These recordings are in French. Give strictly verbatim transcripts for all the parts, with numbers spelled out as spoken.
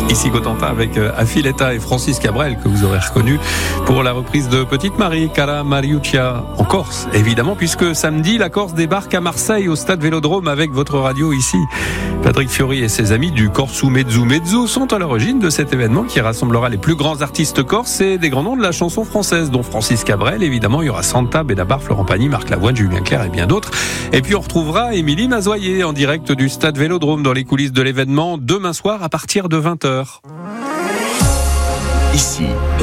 Ici Cotentin avec Affiletta et Francis Cabrel, que vous aurez reconnu pour la reprise de Petite Marie, Cara Mariuccia, en Corse, évidemment, puisque samedi, la Corse débarque à Marseille, au stade Vélodrome, avec votre radio ici. Patrick Fiori et ses amis du Corsu Mezzo Mezzo sont à l'origine de cet événement qui rassemblera les plus grands artistes corses et des grands noms de la chanson française, dont Francis Cabrel, évidemment, il y aura Santa, Benabar, Florent Pagny, Marc Lavoine, Julien Clerc et bien d'autres. Et puis on retrouvera Émilie Mazoyer en direct du stade Vélodrome dans les coulisses de l'événement demain soir à partir de vingt heures. Ici,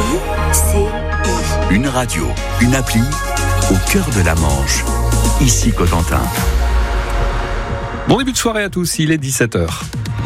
une radio, une appli, au cœur de la Manche. Ici Cotentin. Bon début de soirée à tous, il est dix-sept heures.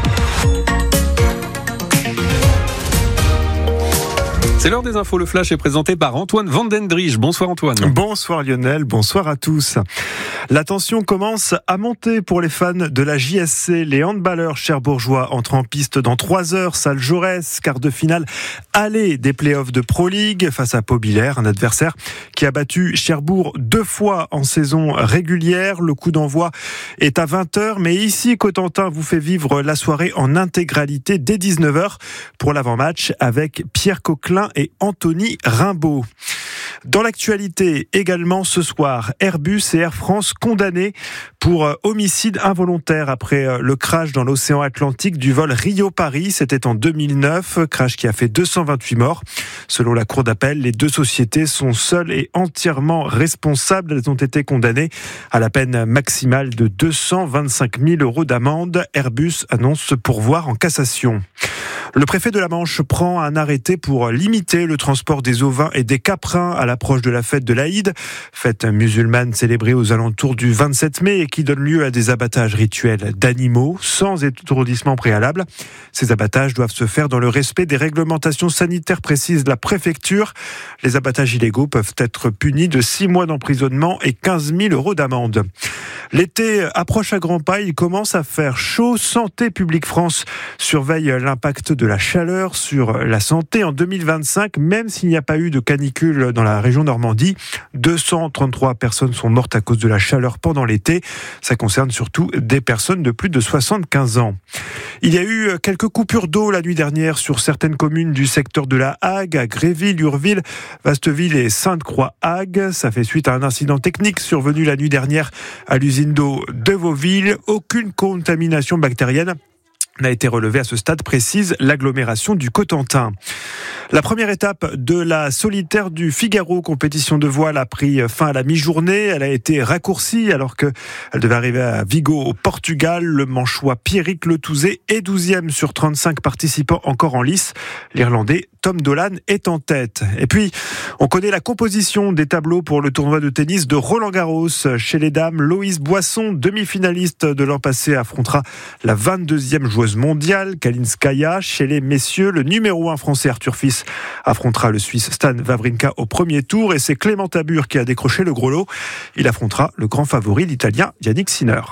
C'est l'heure des infos. Le flash est présenté par Antoine Vandendrich. Bonsoir Antoine. Bonsoir Lionel, bonsoir à tous. La tension commence à monter pour les fans de la J S C. Les handballeurs cherbourgeois entrent en piste dans trois heures. Salle Jaurès, quart de finale aller des playoffs de Pro League face à Pau-Billère, un adversaire qui a battu Cherbourg deux fois en saison régulière. Le coup d'envoi est à vingt heures, mais ici Cotentin vous fait vivre la soirée en intégralité dès dix-neuf heures pour l'avant-match avec Pierre Coquelin et Anthony Rimbaud. Dans l'actualité également ce soir, Airbus et Air France condamnés pour homicide involontaire après le crash dans l'océan Atlantique du vol Rio-Paris. C'était en deux mille neuf, crash qui a fait deux cent vingt-huit morts. Selon la cour d'appel, les deux sociétés sont seules et entièrement responsables. Elles ont été condamnées à la peine maximale de deux cent vingt-cinq mille euros d'amende. Airbus annonce se pourvoir en cassation. Le préfet de la Manche prend un arrêté pour limiter le transport des ovins et des caprins à l'approche de la fête de l'Aïd, fête musulmane célébrée aux alentours du vingt-sept mai et qui donne lieu à des abattages rituels d'animaux sans étourdissement préalable. Ces abattages doivent se faire dans le respect des réglementations sanitaires précises de la préfecture. Les abattages illégaux peuvent être punis de six mois d'emprisonnement et quinze mille euros d'amende. L'été approche à grands pas, il commence à faire chaud. Santé publique France surveille l'impact de la chaleur sur la santé en deux mille vingt-cinq, même s'il n'y a pas eu de canicule dans la région Normandie. deux cent trente-trois personnes sont mortes à cause de la chaleur pendant l'été. Ça concerne surtout des personnes de plus de soixante-quinze ans. Il y a eu quelques coupures d'eau la nuit dernière sur certaines communes du secteur de la Hague, à Gréville, Urville, Vasteville et Sainte-Croix-Hague. Ça fait suite à un incident technique survenu la nuit dernière à l'usine d'eau de Vauville. Aucune contamination bactérienne n'a été relevée à ce stade, précise l'agglomération du Cotentin. La première étape de la solitaire du Figaro, compétition de voile, a pris fin à la mi-journée. Elle a été raccourcie alors qu'elle devait arriver à Vigo au Portugal. Le Manchois Pierrick Letouzé est douzième sur trente-cinq participants encore en lice. L'Irlandais Tom Dolan est en tête. Et puis, on connaît la composition des tableaux pour le tournoi de tennis de Roland-Garros. Chez les dames, Loïse Boisson, demi-finaliste de l'an passé, affrontera la vingt-deuxième joueuse mondiale, Kalinskaya. Chez les messieurs, le numéro un français Arthur Fils affrontera le Suisse Stan Wawrinka au premier tour. Et c'est Clément Tabur qui a décroché le gros lot. Il affrontera le grand favori, l'Italien Yannick Sinner.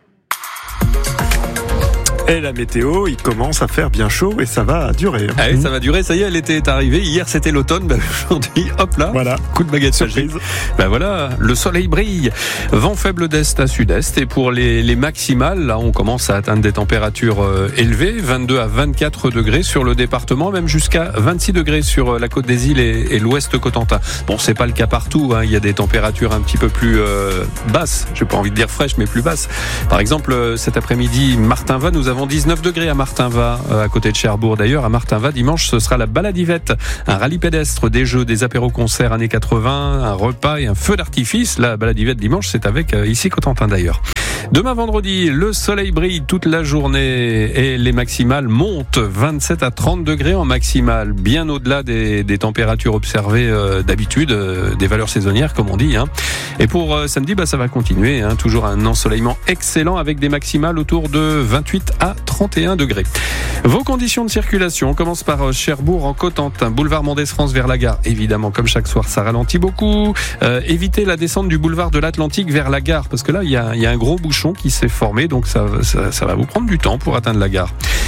Et la météo, il commence à faire bien chaud et ça va durer. Ah oui, ça va durer, ça y est, l'été est arrivé. Hier, c'était l'automne. Ben, aujourd'hui, hop là, voilà. Coup de baguette surprise. Ben voilà, le soleil brille. Vent faible d'est à sud-est. Et pour les, les maximales, là, on commence à atteindre des températures euh, élevées. vingt-deux à vingt-quatre degrés sur le département, même jusqu'à vingt-six degrés sur la côte des îles et, et l'ouest Cotentin. Bon, c'est pas le cas partout, hein. Il y a des températures un petit peu plus euh, basses. J'ai pas envie de dire fraîches, mais plus basses. Par exemple, cet après-midi, Martinva, nous avons dix-neuf degrés à Martinva, à côté de Cherbourg. D'ailleurs, à Martinva, dimanche, ce sera la baladivette, un rallye pédestre, des jeux, des apéros-concerts années quatre-vingts, un repas et un feu d'artifice. La baladivette dimanche, c'est avec euh, ici Cotentin d'ailleurs. Demain vendredi, le soleil brille toute la journée et les maximales montent vingt-sept à trente degrés en maximale, bien au-delà des, des températures observées euh, d'habitude, euh, des valeurs saisonnières comme on dit. Hein. Et pour euh, samedi, bah, ça va continuer, hein, toujours un ensoleillement excellent avec des maximales autour de vingt-huit à trente et un degrés. Vos conditions de circulation, on commence par Cherbourg en Cotentin, boulevard Mendès-France vers la gare. Évidemment, comme chaque soir, ça ralentit beaucoup. Euh, évitez la descente du boulevard de l'Atlantique vers la gare, parce que là, il y a, y a un gros bouchon qui s'est formé, donc ça, ça, ça va vous prendre du temps pour atteindre la gare.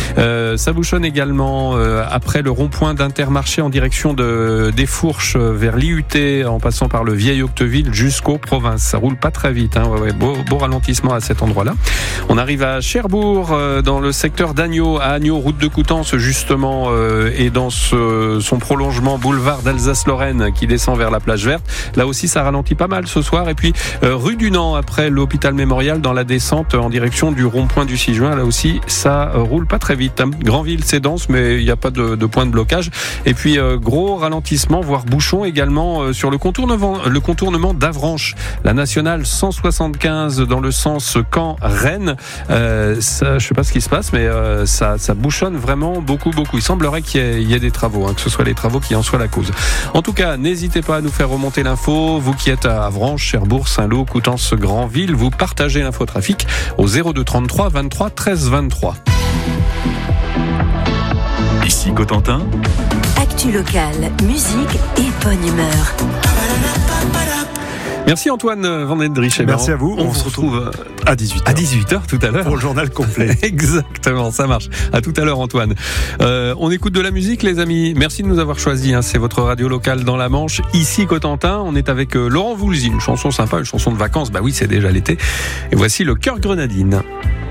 Euh, ça bouchonne également euh, après le rond-point d'Intermarché en direction de, des Fourches vers l'I U T en passant par le Vieil Octeville jusqu'aux provinces. Ça roule pas très vite, hein. ouais, ouais, beau, beau ralentissement à cet endroit-là. On arrive à Cherbourg euh, dans le secteur d'Agneau, à Agneau, route de Coutances justement, euh, et dans ce, son prolongement boulevard d'Alsace-Lorraine qui descend vers la plage verte. Là aussi ça ralentit pas mal ce soir. Et puis euh, rue du Nant après l'hôpital Mémorial dans la descente en direction du rond-point du six juin. Là aussi ça euh, roule pas très vite, hein. Grandville c'est dense mais il n'y a pas de, de point de blocage. Et puis euh, gros ralentissement voire bouchon également euh, sur le contournement, le contournement d'Avranches, la nationale cent soixante-quinze dans le sens Caen-Rennes. Euh, ça, je sais pas ce qui se passe mais euh, ça, ça bouchonne vraiment beaucoup beaucoup. Il semblerait qu'il y ait, il y ait des travaux, hein, que ce soit les travaux qui en soient la cause. En tout cas, n'hésitez pas à nous faire remonter l'info. Vous qui êtes à Avranches, Cherbourg, Saint-Lô, Coutances, Grandville, vous partagez l'infotrafic au zéro deux trente-trois vingt-trois treize vingt-trois. Ici Cotentin. Actu locale, musique et bonne humeur. Merci Antoine Van Endrich. Merci à vous. On, on se retrouve à dix-huit heures. À dix-huit heures tout à l'heure. Pour le journal complet. Exactement, ça marche. À tout à l'heure Antoine. Euh, on écoute de la musique les amis. Merci de nous avoir choisis. Hein. C'est votre radio locale dans la Manche. Ici Cotentin, on est avec euh, Laurent Voulzy. Une chanson sympa, une chanson de vacances. Bah oui, c'est déjà l'été. Et voici le Cœur Grenadine.